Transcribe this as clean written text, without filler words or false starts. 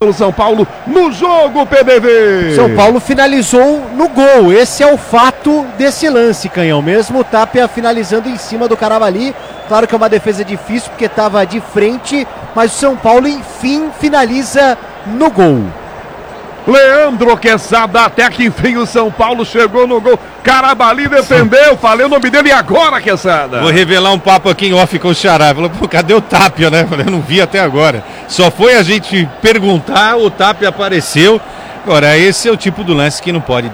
São Paulo no jogo, PDV. São Paulo finalizou no gol. Esse é o fato desse lance, Canhão. Mesmo o Tapia finalizando em cima do Carabalí. Claro que é uma defesa difícil porque estava de frente, mas o São Paulo enfim finaliza no gol. Leandro Quesada, até que enfim o São Paulo chegou no gol. Carabalí defendeu, falei o nome dele agora, Quesada. Vou revelar um papo aqui em off com o Xará. Falou, pô, cadê o Tapia, né? Falei, eu não vi até agora. Só foi a gente perguntar, o Tapia apareceu. Agora, esse é o tipo do lance que não pode